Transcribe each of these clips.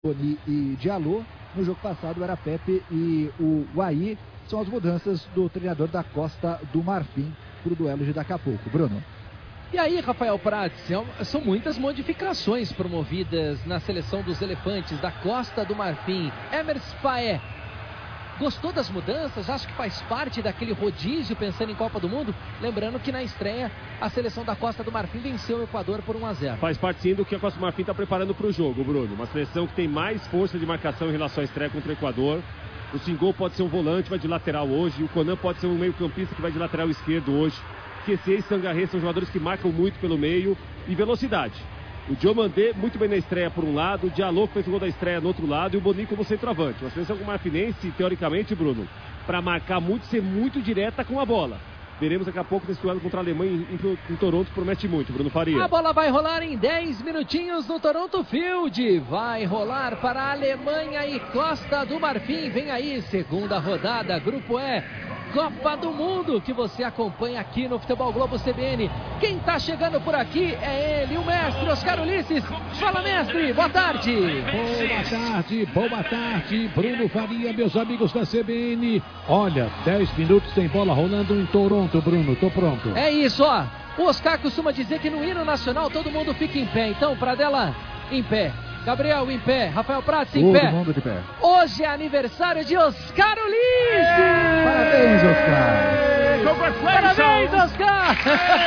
Boni e Diallo. No jogo passado era Pepe e o Guaí. São as mudanças do treinador da Costa do Marfim para o duelo de daqui a pouco. Bruno. E aí, Rafael Prats, são muitas modificações promovidas na seleção dos elefantes da Costa do Marfim. Emers Faé, gostou das mudanças? Acho que faz parte daquele rodízio pensando em Copa do Mundo? Lembrando que na estreia a seleção da Costa do Marfim venceu o Equador por 1-0. Faz parte sim do que a Costa do Marfim está preparando para o jogo, Bruno. Uma seleção que tem mais força de marcação em relação à estreia contra o Equador. O Singol pode ser um volante, vai de lateral hoje. O Conan pode ser um meio-campista que vai de lateral esquerdo hoje. Kessié e Sangaré são jogadores que marcam muito pelo meio e velocidade. O Diomandé muito bem na estreia por um lado, o Diallo que fez o gol da estreia no outro lado e o Boni como centroavante. Uma seleção marfinense, teoricamente, Bruno, para marcar muito, ser muito direta com a bola. Veremos daqui a pouco nesse duelo contra a Alemanha em Toronto, promete muito, Bruno Faria. A bola vai rolar em 10 minutinhos no Toronto Field. Vai rolar para a Alemanha e Costa do Marfim. Vem aí, segunda rodada, Grupo E. Copa do Mundo, que você acompanha aqui no Futebol Globo CBN. Quem tá chegando por aqui é ele, o mestre Oscar Ulisses. Fala, mestre, boa tarde. Boa tarde, Bruno Faria, meus amigos da CBN. Olha, 10 minutos tem bola rolando em Toronto, Bruno, tô pronto. É isso, ó. O Oscar costuma dizer que no hino nacional todo mundo fica em pé. Então, Pradella, em pé. Gabriel em pé, Rafael Prats em pé. Todo mundo de pé. Hoje é aniversário de Oscar Ulisses. Parabéns, Oscar. Parabéns, Oscar.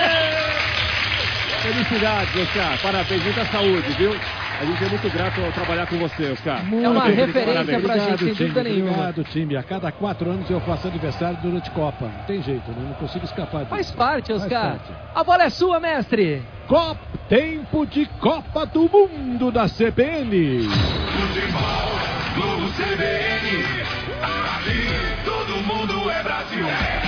Felicidades, Oscar. Parabéns, muita saúde, viu? A gente é muito grato ao trabalhar com você, Oscar. É uma referência pra gente, sem dúvida nenhuma. Obrigado, time. A cada 4 anos eu faço aniversário durante Copa. Não tem jeito, né? Não consigo escapar disso. Faz parte, Oscar. Faz parte. A bola é sua, mestre. Tempo de Copa do Mundo da CBN. Futebol, Globo CBN. Ali todo mundo é Brasil.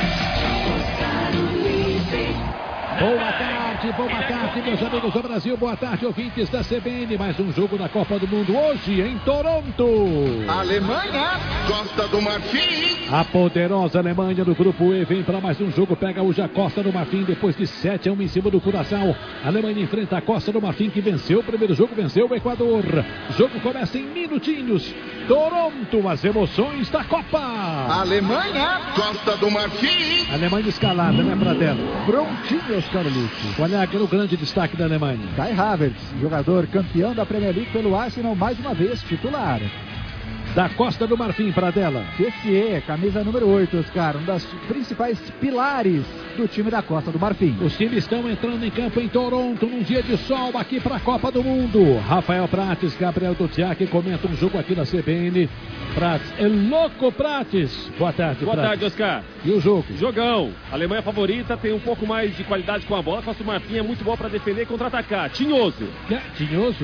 Boa tarde, meus amigos do Brasil. Boa tarde, ouvintes da CBN. Mais um jogo da Copa do Mundo hoje em Toronto. Alemanha, Costa do Marfim. A poderosa Alemanha do Grupo E vem para mais um jogo. Pega hoje a Costa do Marfim depois de 7-1 em cima do Curaçao. A Alemanha enfrenta a Costa do Marfim, que venceu o primeiro jogo, venceu o Equador. O jogo começa em minutinhos. Toronto, as emoções da Copa. Alemanha, Costa do Marfim. Alemanha escalada, né, Pradella? Prontinho, Oscar Ulisses. Qual é o grande destaque da Alemanha? Kai Havertz, jogador campeão da Premier League pelo Arsenal, mais uma vez titular. Da Costa do Marfim, Pradella. Kessié, camisa número 8, Oscar, um dos principais pilares do time da Costa do Marfim. Os times estão entrando em campo em Toronto, num dia de sol aqui para a Copa do Mundo. Rafael Prates, Gabriel Duziak comenta um jogo aqui na CBN. Prates, é louco, Prates. Boa tarde, Boa Prates. tarde, Oscar. E o jogo? Jogão. A Alemanha favorita, tem um pouco mais de qualidade com a bola. A Costa do Marfim é muito boa para defender e contra-atacar. Tinhoso. Tinhoso?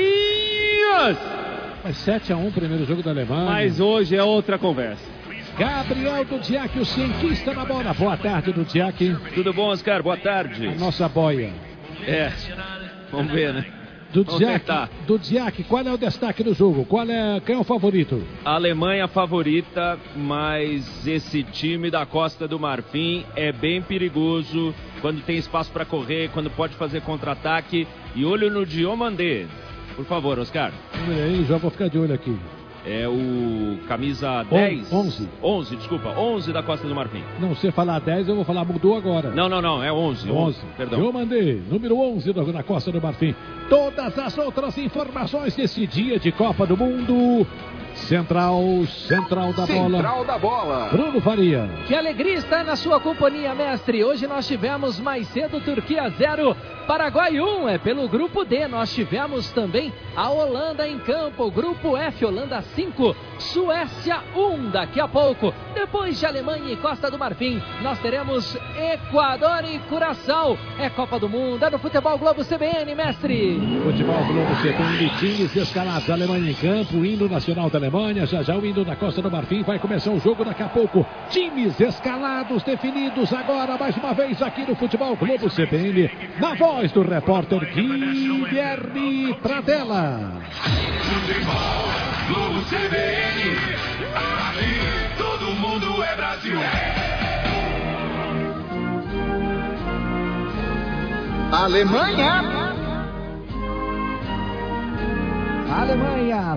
Tinhos! Mas 7-1 primeiro jogo da Alemanha. Mas hoje é outra conversa. Gabriel Duziak, o cientista na bola. Boa tarde, Duziak. Tudo bom, Oscar? Boa tarde. A nossa boia. Vamos ver, né? Duziak, qual é o destaque do jogo? Quem é o favorito? A Alemanha favorita, mas esse time da Costa do Marfim é bem perigoso quando tem espaço para correr, quando pode fazer contra-ataque. E olho no Diomandé. Por favor, Oscar. Aí, já vou ficar de olho aqui. É o camisa 10? 11. 11 da Costa do Marfim. Não, se falar 10, eu vou falar, mudou agora. Não, é 11. 11, perdão. Eu mandei, número 11 na Costa do Marfim. Todas as outras informações desse dia de Copa do Mundo. Central da bola. Bruno Faria. Que alegria estar na sua companhia, mestre. Hoje nós tivemos mais cedo Turquia 0, Paraguai 1. É pelo grupo D. Nós tivemos também a Holanda em campo. Grupo F, Holanda 5, Suécia 1. Daqui a pouco, depois de Alemanha e Costa do Marfim, nós teremos Equador e Curaçao. É Copa do Mundo, é no Futebol Globo CBN, mestre. Futebol Globo CBN, times escalados. Alemanha em campo, o hino nacional da Alemanha, já o hino da Costa do Marfim. Vai começar o jogo daqui a pouco. Times escalados, definidos agora, mais uma vez aqui no Futebol Globo CBN, na voz do repórter Guilherme Pradella. Futebol, Globo CBN. Ali todo mundo é Brasil. Alemanha.